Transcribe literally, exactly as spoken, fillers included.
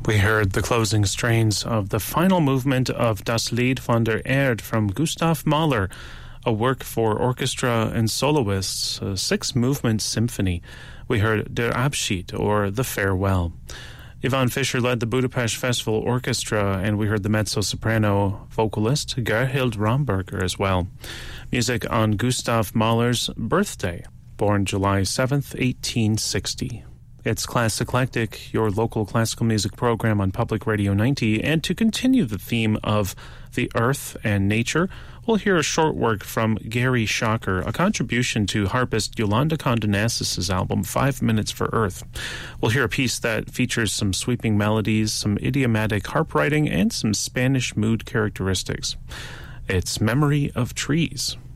We heard the closing strains of the final movement of Das Lied von der Erde from Gustav Mahler, a work for orchestra and soloists, a six-movement symphony. We heard Der Abschied, or The Farewell. Yvonne Fischer led the Budapest Festival Orchestra, and we heard the mezzo-soprano vocalist Gerhild Romberger as well. Music on Gustav Mahler's birthday, born July seventh, eighteen sixty. It's Class Eclectic, your local classical music program on Public Radio ninety, and to continue the theme of the earth and nature, we'll hear a short work from Gary Shocker, a contribution to harpist Yolanda Condonasis' album Five Minutes for Earth. We'll hear a piece that features some sweeping melodies, some idiomatic harp writing, and some Spanish mood characteristics. It's Memory of Trees.